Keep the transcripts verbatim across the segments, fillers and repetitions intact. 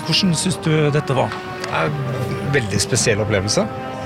Hvordan synes du dette var? Det er en veldig spesiell opplevelse.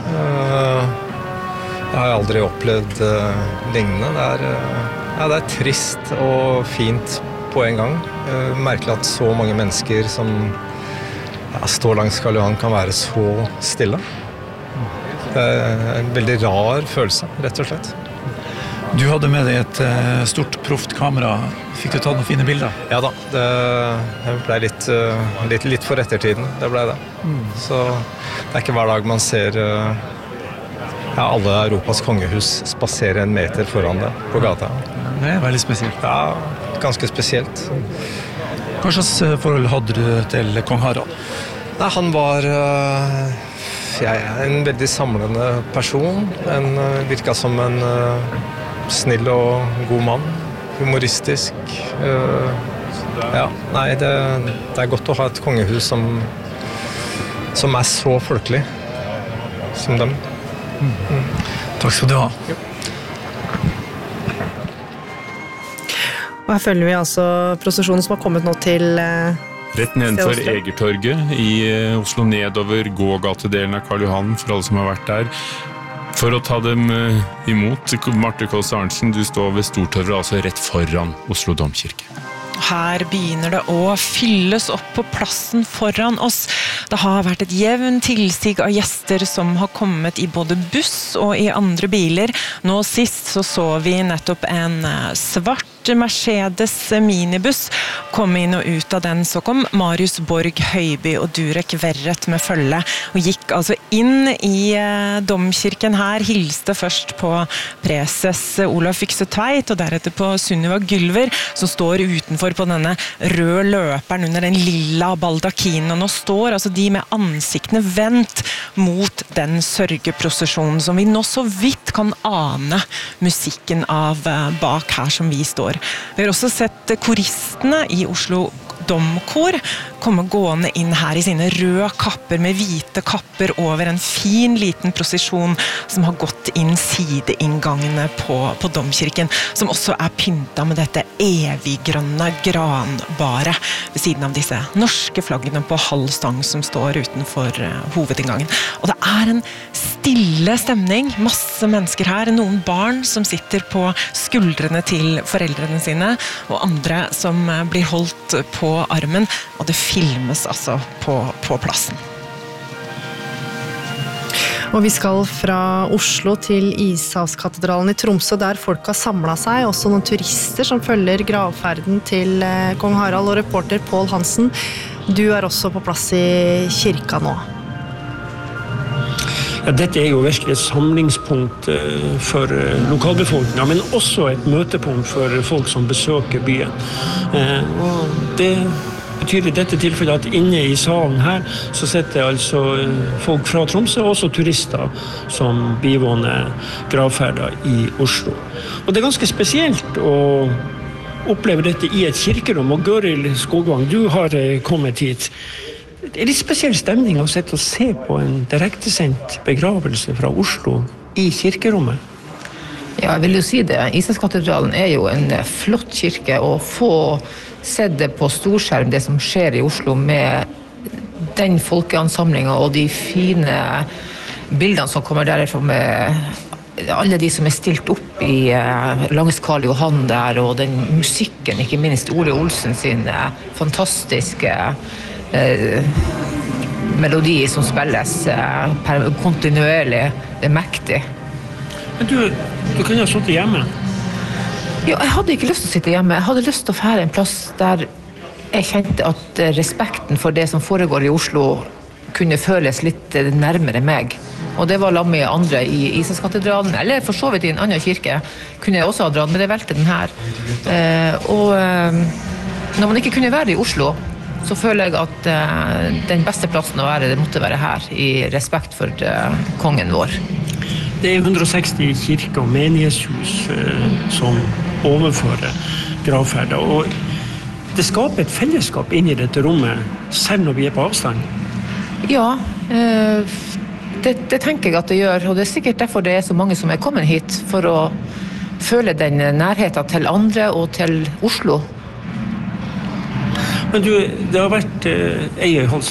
Jeg har aldri opplevd lignende. Det er, ja, det er trist og fint på en gang. Merkelig at så mange mennesker som ja, står langs Karl Johan kan være så stille. Det er en veldig rar følelse, rett og slett. Du hadde med deg et uh, stort proft kamera. Fikk du tatt noen fine bilder? Ja da, det, det ble litt, uh, litt, litt for ettertiden. Det ble det. Mm. Så det er ikke hver dag man ser uh, ja, alle Europas kongehus spasere en meter foran det på gata. Det er veldig spesielt. Ja, ganske spesielt. Hva slags forhold hadde du til kong Harald? Nei, han var uh, jeg er en veldig samlende person. En, uh, virket som en uh, snill og god mann. Humoristisk. Uh, ja, nei, det, det er godt å ha et kongehus som, som er så folkelig som dem. Mm. Mm. Takk skal du ha. Jo. Og her følger vi altså prosesjonen som har kommet nå til uh, rett nedenfor Egertorget i Oslo, nedover gågatedelen av Karl Johan, for alle som har vært der. For å ta dem imot, Marte Kåss Arntzen, du står ved Stortorvet, altså rett foran Oslo Domkirke. Her begynner det å fylles opp på plassen foran oss. Det har vært et jevn tilsig av gjester som har kommet i både buss og i andre biler. Nå sist så så vi nettopp en svart Mercedes minibuss kom inn og ut av den. Så kom Marius Borg Høiby og Durek Verret med følge og gikk altså inn i domkirken her, hilste først på preses Olav Fykse Tveit og deretter på Sunniva Gylver, som står utenfor på denne røde løperen under den lilla baldakinen. Og nå står altså de med ansiktene vendt mot den sørgeprosesjonen som vi nå så vidt kan ane musikken av bak her som vi står. Vi har også sett koristene i Oslo Domkor komme gående inn her i sine røde kapper med hvite kapper over en fin liten prosesjon som har gått inn sideinngangene på, på domkirken, som også er pyntet med dette eviggrønne granbaret ved siden av disse norske flaggene på halv stang som står utenfor uh, hovedinngangen. Og det er en stille stemning, masse mennesker her, noen barn som sitter på skuldrene til foreldrene sine, og andre som uh, blir holdt på armen, og det filmes altså på, på plassen. Og vi skal fra Oslo til Ishavskatedralen i Tromsø, der folk har samlet seg, også noen turister som følger gravferden til kong Harald, og reporter Pål Hansen. Du er også på plass i kirka nå. Ja, dette er jo virkelig et samlingspunkt for lokalbefolkningen, men også et møtepunkt for folk som besøker byen. Og det betyr i dette tilfellet at inne i salen her så sitter altså folk fra Tromsø, og også turister som bivåner gravferder i Oslo. Og det er ganske spesielt å oppleve dette i et kirkerom, og Gøril Skogvang, du har kommet hit. Det er litt spesiell stemning å sitte og se på en direktesendt begravelse fra Oslo i kirkerommet. Ja, jeg vil jo si det. Ishavskatedralen er jo en flott kirke, og få sett det på storskjerm, det som skjer i Oslo med den folkeansamlingen og de fine bildene som kommer derfra med alle de som er stilt opp i langs Karl Johan der, og den musikken, ikke minst Ole Olsen sin fantastiske Eh, melodi som spilles eh, per, kontinuerlig. Det er mektig. Men du, du kunne ha sittet hjemme? Ja, jeg hadde ikke lyst til å sitte hjemme. Jeg hadde lyst til å fære en plass der jeg kjente at respekten for det som foregår i Oslo kunne føles litt nærmere meg. Og det var sammen med andre i Ishavskatedralen, eller for så vidt i en annen kirke, kunne jeg også ha dratt, men jeg valgte den her. Eh, og eh, når man ikke kunne være i Oslo, så føler jeg at uh, den beste plassen å være, det måtte være her, i respekt for uh, kongen vår. Det er hundre og seksti kirker og menighetshus uh, som overfører gravferder, og det skaper et fellesskap inn i dette rommet, selv når vi er på avstand. Ja, uh, det, det tenker jeg at det gjør, og det er sikkert derfor det er så mange som er kommet hit, for å føle den nærheten til andre og til Oslo. Men du, det har vært eh, Eie Hals